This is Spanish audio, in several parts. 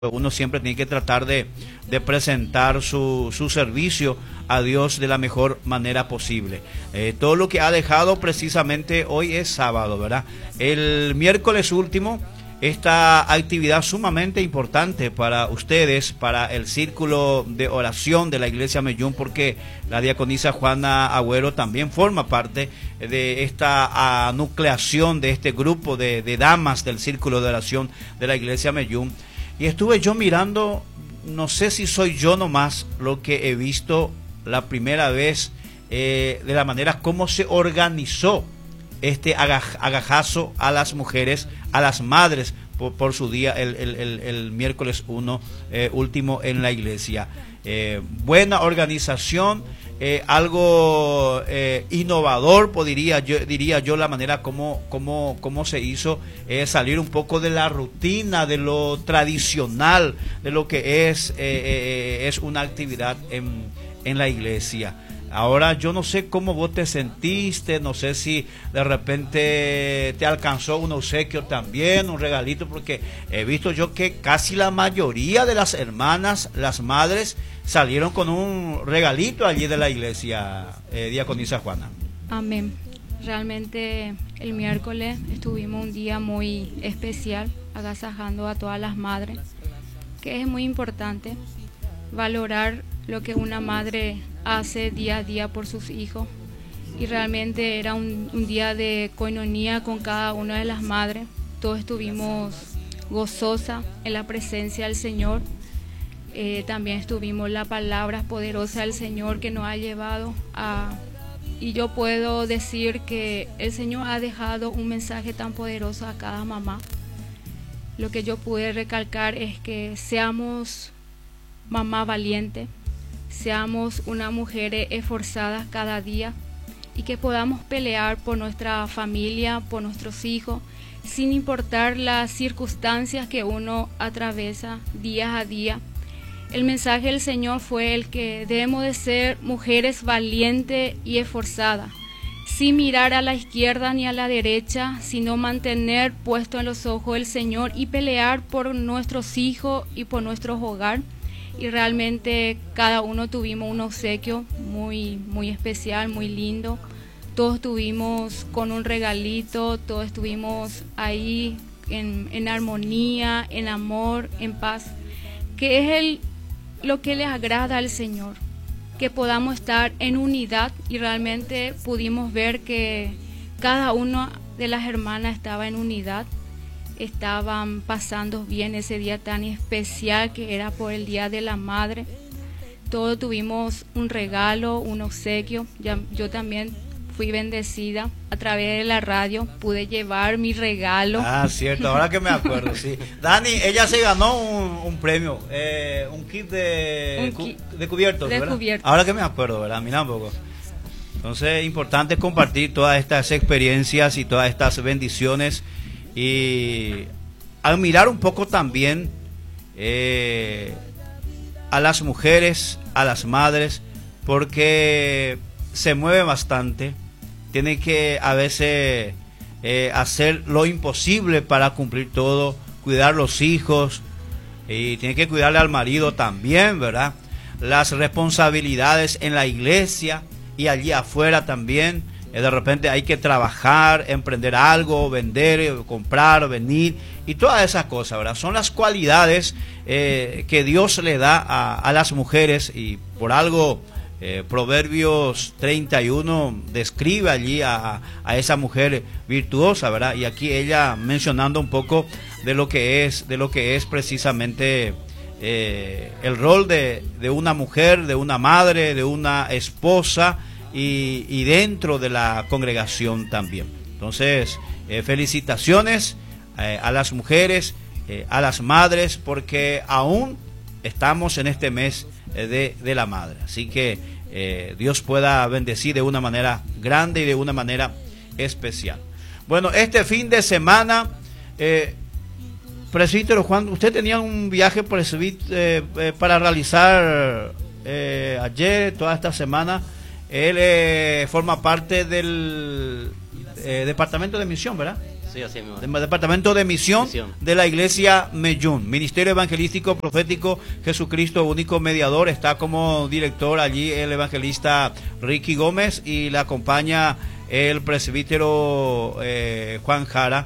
Uno siempre tiene que tratar de presentar su servicio a Dios de la mejor manera posible. Todo lo que ha dejado precisamente hoy es sábado, ¿verdad? El miércoles último, esta actividad sumamente importante para ustedes, para el círculo de oración de la Iglesia Mellún, porque la diaconisa Juana Agüero también forma parte de esta nucleación de este grupo de damas del círculo de oración de la Iglesia Mellún. Y estuve yo mirando, no sé si soy yo nomás lo que he visto la primera vez, de la manera como se organizó este agajazo a las mujeres, a las madres, por su día, el miércoles 1 último en la iglesia. Buena organización, algo innovador, diría yo la manera como se hizo, salir un poco de la rutina, de lo tradicional, de lo que es una actividad en la iglesia. Ahora yo no sé cómo vos te sentiste, no sé si de repente te alcanzó un obsequio también, un regalito, porque he visto yo que casi la mayoría de las hermanas, las madres, salieron con un regalito allí de la iglesia, diaconisa Juana. Amén. Realmente el miércoles estuvimos un día muy especial, agasajando a todas las madres, que es muy importante valorar lo que una madre hace día a día por sus hijos, y realmente era un día de coinonía con cada una de las madres. Todos estuvimos gozosas en la presencia del Señor. También estuvimos la palabra poderosa del Señor que nos ha llevado a... Y yo puedo decir que el Señor ha dejado un mensaje tan poderoso a cada mamá. Lo que yo pude recalcar es que seamos mamá valiente, seamos una mujer esforzada cada día, y que podamos pelear por nuestra familia, por nuestros hijos, sin importar las circunstancias que uno atraviesa día a día. El mensaje del Señor fue el que debemos de ser mujeres valientes y esforzadas, sin mirar a la izquierda ni a la derecha, sino mantener puesto en los ojos el Señor y pelear por nuestros hijos y por nuestros hogares. Y realmente cada uno tuvimos un obsequio muy especial, muy lindo. Todos estuvimos con un regalito, todos estuvimos ahí en armonía, en amor, en paz, que es lo que le agrada al Señor, que podamos estar en unidad. Y realmente pudimos ver que cada una de las hermanas estaba en unidad, estaban pasando bien ese día tan especial que era por el Día de la Madre. Todos tuvimos un regalo, un obsequio. Yo también fui bendecida a través de la radio, pude llevar mi regalo. Ah, cierto, ahora que me acuerdo, sí. Dani, ella se ganó un premio, un kit de cubiertos, ¿verdad? Ahora que me acuerdo, ¿verdad? Mira un poco. Entonces es importante compartir todas estas experiencias y todas estas bendiciones, y admirar un poco también a las mujeres, a las madres, porque se mueve bastante, tiene que a veces hacer lo imposible para cumplir todo, cuidar los hijos, y tiene que cuidarle al marido también, ¿verdad? Las responsabilidades en la iglesia y allí afuera también. De repente hay que trabajar, emprender algo, vender, comprar, venir, y todas esas cosas, ¿verdad? Son las cualidades que Dios le da a las mujeres, y por algo Proverbios 31 describe allí a esa mujer virtuosa, ¿verdad? Y aquí ella mencionando un poco de lo que es precisamente el rol de una mujer, de una madre, de una esposa, y dentro de la congregación también. Entonces, felicitaciones a las mujeres, a las madres, porque aún estamos en este mes de la madre. Así que Dios pueda bendecir de una manera grande y de una manera especial. Bueno, este fin de semana, presbítero Juan, usted tenía un viaje para realizar ayer, toda esta semana. Él forma parte del departamento de misión, ¿verdad? Sí, así mismo. Departamento de Misión de la Iglesia Medellín, Ministerio Evangelístico Profético Jesucristo Único Mediador. Está como director allí el evangelista Ricky Gómez y le acompaña el presbítero Juan Jara.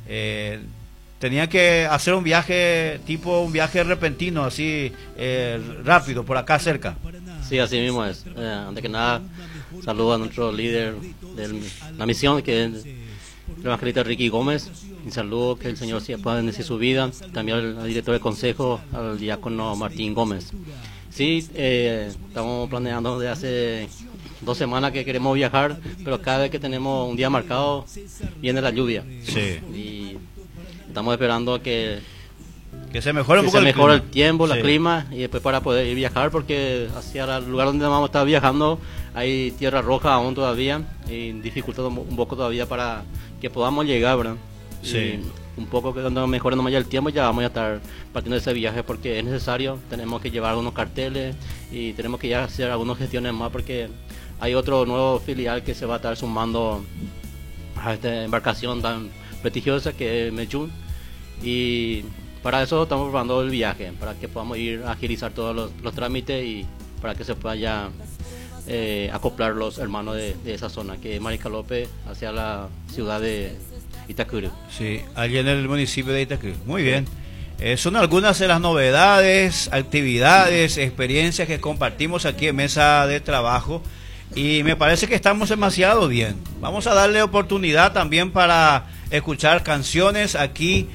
Tenía que hacer un viaje, tipo un viaje repentino, así rápido, por acá cerca. Sí, así mismo es. Antes que nada, saludo a nuestro líder de la misión, que es el evangelista Ricky Gómez, y saludo que el Señor pueda bendecir su vida. También al director de consejo, al diácono Martín Gómez. Sí, estamos planeando desde hace 2 semanas que queremos viajar, pero cada vez que tenemos un día marcado viene la lluvia. Sí. Y estamos esperando que se mejore un poco el tiempo, el clima, y después para poder ir viajar, porque hacia el lugar donde vamos a estar viajando hay tierra roja aún todavía y dificulta un poco todavía para que podamos llegar, ¿verdad? Sí. Y un poco que cuando mejore nomás ya el tiempo ya vamos a estar partiendo de ese viaje, porque es necesario. Tenemos que llevar algunos carteles y tenemos que ya hacer algunas gestiones más, porque hay otro nuevo filial que se va a estar sumando a esta embarcación tan prestigiosa que es Medellín, y para eso estamos preparando el viaje, para que podamos ir a agilizar todos los trámites y para que se pueda ya acoplar los hermanos de esa zona, que es Maricalope, hacia la ciudad de Itacurú. Sí, allí en el municipio de Itacurú. Muy bien. Son algunas de las novedades, actividades, experiencias que compartimos aquí en Mesa de Trabajo, y me parece que estamos demasiado bien. Vamos a darle oportunidad también para escuchar canciones aquí.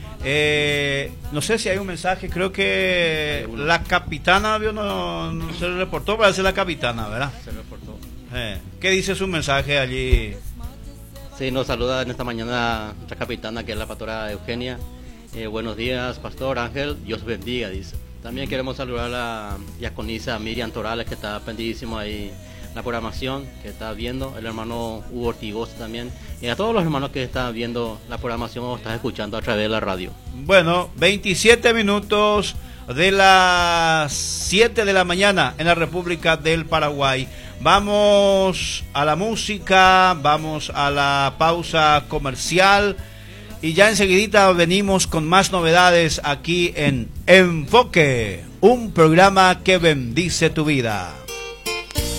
No sé si hay un mensaje, creo que la capitana no se reportó, parece la capitana, ¿verdad? Se reportó. ¿Qué dice su mensaje allí? Sí, nos saluda en esta mañana nuestra capitana, que es la pastora Eugenia. Buenos días, pastor Ángel, Dios bendiga, dice. También queremos saludar a la diaconisa Miriam Torales, que está pendidísimo ahí la programación, que está viendo, el hermano Hugo Ortigosa también, y a todos los hermanos que están viendo la programación o están escuchando a través de la radio. Bueno, 27 minutos de las 7 de la mañana en la República del Paraguay. Vamos a la música, vamos a la pausa comercial y ya enseguidita venimos con más novedades aquí en Enfoque, un programa que bendice tu vida.